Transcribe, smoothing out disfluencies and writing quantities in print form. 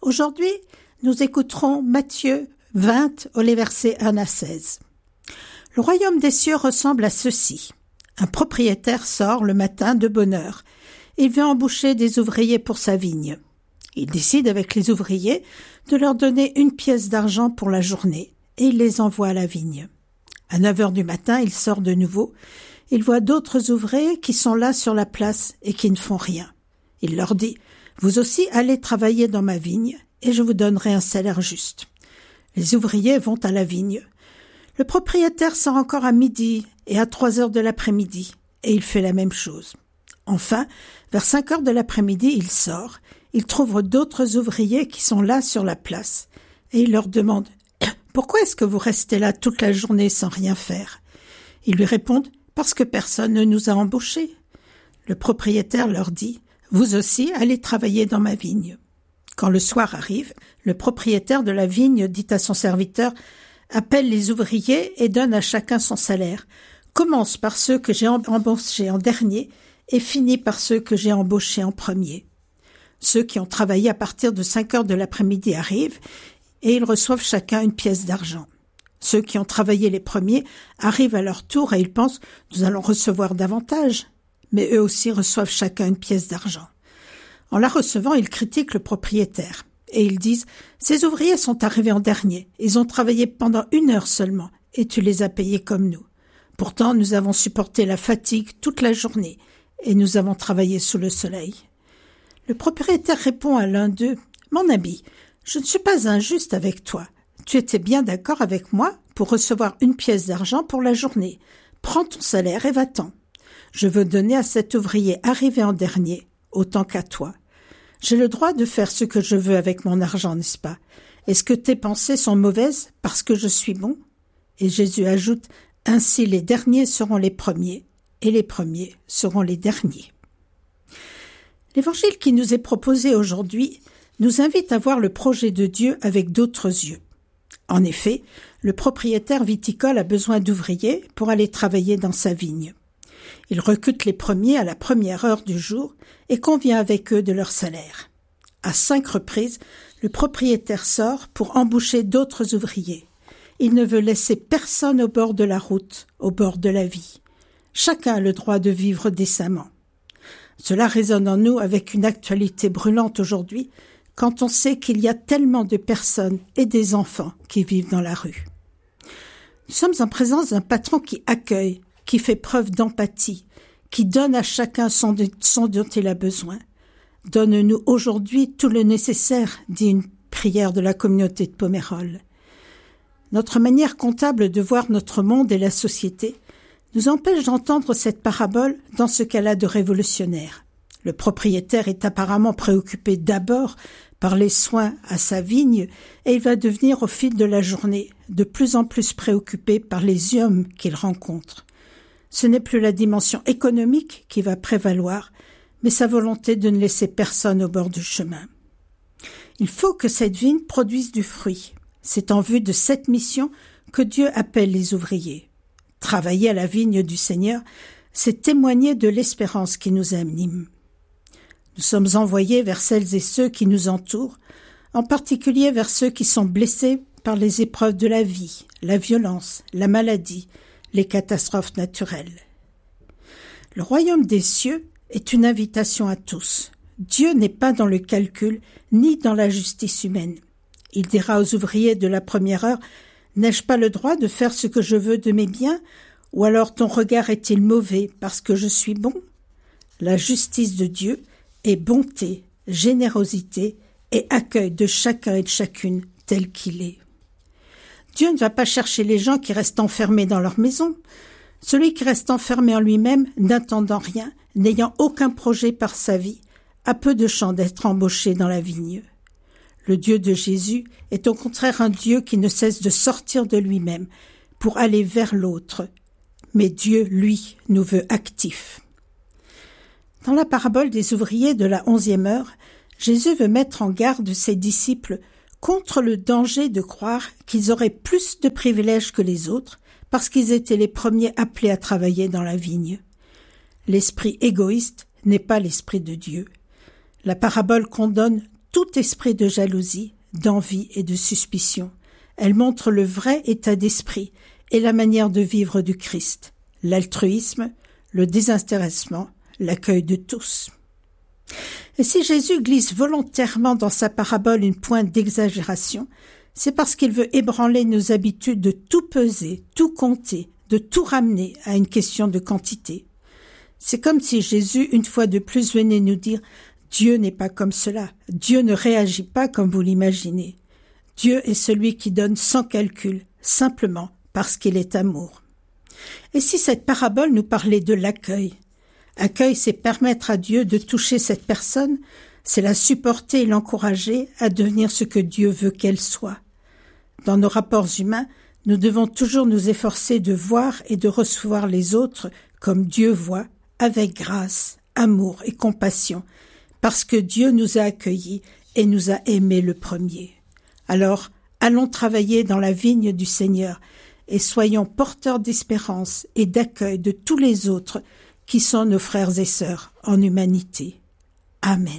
Aujourd'hui, nous écouterons Matthieu 20, les versets 1 à 16. Le royaume des cieux ressemble à ceci. Un propriétaire sort le matin de bonne heure. Il veut embaucher des ouvriers pour sa vigne. Il décide avec les ouvriers de leur donner une pièce d'argent pour la journée et il les envoie à la vigne. À 9 heures du matin, il sort de nouveau. Il voit d'autres ouvriers qui sont là sur la place et qui ne font rien. Il leur dit « Vous aussi allez travailler dans ma vigne et je vous donnerai un salaire juste. » Les ouvriers vont à la vigne. Le propriétaire sort encore à midi et à 3 heures de l'après-midi et il fait la même chose. Enfin, vers 5 heures de l'après-midi, il sort. Il trouve d'autres ouvriers qui sont là sur la place et il leur demande « Pourquoi est-ce que vous restez là toute la journée sans rien faire ?» Ils lui répondent « Parce que personne ne nous a embauchés. » Le propriétaire leur dit « Vous aussi allez travailler dans ma vigne. » Quand le soir arrive, le propriétaire de la vigne dit à son serviteur « Appelle les ouvriers et donne à chacun son salaire. Commence par ceux que j'ai embauchés en dernier et finis par ceux que j'ai embauchés en premier. » Ceux qui ont travaillé à partir de 5 heures de l'après-midi arrivent et ils reçoivent chacun une pièce d'argent. Ceux qui ont travaillé les premiers arrivent à leur tour et ils pensent « Nous allons recevoir davantage ». Mais eux aussi reçoivent chacun une pièce d'argent. En la recevant, ils critiquent le propriétaire et ils disent « Ces ouvriers sont arrivés en dernier. Ils ont travaillé pendant 1 heure seulement et tu les as payés comme nous. Pourtant, nous avons supporté la fatigue toute la journée et nous avons travaillé sous le soleil. » Le propriétaire répond à l'un d'eux « Mon ami, je ne suis pas injuste avec toi. Tu étais bien d'accord avec moi pour recevoir une pièce d'argent pour la journée. Prends ton salaire et va-t'en. Je veux donner à cet ouvrier arrivé en dernier autant qu'à toi. J'ai le droit de faire ce que je veux avec mon argent, n'est-ce pas? Est-ce que tes pensées sont mauvaises parce que je suis bon ?» Et Jésus ajoute « Ainsi les derniers seront les premiers et les premiers seront les derniers. » L'évangile qui nous est proposé aujourd'hui nous invite à voir le projet de Dieu avec d'autres yeux. En effet, le propriétaire viticole a besoin d'ouvriers pour aller travailler dans sa vigne. Il recrute les premiers à la première heure du jour et convient avec eux de leur salaire. À 5 reprises, le propriétaire sort pour embaucher d'autres ouvriers. Il ne veut laisser personne au bord de la route, au bord de la vie. Chacun a le droit de vivre décemment. Cela résonne en nous avec une actualité brûlante aujourd'hui, quand on sait qu'il y a tellement de personnes et des enfants qui vivent dans la rue. Nous sommes en présence d'un patron qui accueille, qui fait preuve d'empathie, qui donne à chacun son dont il a besoin. Donne-nous aujourd'hui tout le nécessaire, dit une prière de la communauté de Pomerol. Notre manière comptable de voir notre monde et la société nous empêche d'entendre cette parabole dans ce qu'elle a de révolutionnaire. Le propriétaire est apparemment préoccupé d'abord par les soins à sa vigne et il va devenir au fil de la journée de plus en plus préoccupé par les hommes qu'il rencontre. Ce n'est plus la dimension économique qui va prévaloir, mais sa volonté de ne laisser personne au bord du chemin. Il faut que cette vigne produise du fruit. C'est en vue de cette mission que Dieu appelle les ouvriers. Travailler à la vigne du Seigneur, c'est témoigner de l'espérance qui nous anime. Nous sommes envoyés vers celles et ceux qui nous entourent, en particulier vers ceux qui sont blessés par les épreuves de la vie, la violence, la maladie, les catastrophes naturelles. Le royaume des cieux est une invitation à tous. Dieu n'est pas dans le calcul ni dans la justice humaine. Il dira aux ouvriers de la première heure « N'ai-je pas le droit de faire ce que je veux de mes biens? Ou alors ton regard est-il mauvais parce que je suis bon ?» La justice de Dieu est bonté, générosité et accueil de chacun et de chacune tel qu'il est. Dieu ne va pas chercher les gens qui restent enfermés dans leur maison. Celui qui reste enfermé en lui-même, n'attendant rien, n'ayant aucun projet par sa vie, a peu de chance d'être embauché dans la vigne. Le Dieu de Jésus est au contraire un Dieu qui ne cesse de sortir de lui-même pour aller vers l'autre. Mais Dieu, lui, nous veut actifs. Dans la parabole des ouvriers de la 11e heure, Jésus veut mettre en garde ses disciples contre le danger de croire qu'ils auraient plus de privilèges que les autres parce qu'ils étaient les premiers appelés à travailler dans la vigne. L'esprit égoïste n'est pas l'esprit de Dieu. La parabole condamne tout esprit de jalousie, d'envie et de suspicion. Elle montre le vrai état d'esprit et la manière de vivre du Christ, l'altruisme, le désintéressement, l'accueil de tous. Et si Jésus glisse volontairement dans sa parabole une pointe d'exagération, c'est parce qu'il veut ébranler nos habitudes de tout peser, tout compter, de tout ramener à une question de quantité. C'est comme si Jésus, une fois de plus, venait nous dire « Dieu n'est pas comme cela, Dieu ne réagit pas comme vous l'imaginez. Dieu est celui qui donne sans calcul, simplement parce qu'il est amour. » Et si cette parabole nous parlait de l'accueil? Accueil, c'est permettre à Dieu de toucher cette personne, c'est la supporter et l'encourager à devenir ce que Dieu veut qu'elle soit. Dans nos rapports humains, nous devons toujours nous efforcer de voir et de recevoir les autres comme Dieu voit, avec grâce, amour et compassion, parce que Dieu nous a accueillis et nous a aimés le premier. Alors, allons travailler dans la vigne du Seigneur et soyons porteurs d'espérance et d'accueil de tous les autres qui sont nos frères et sœurs en humanité. Amen.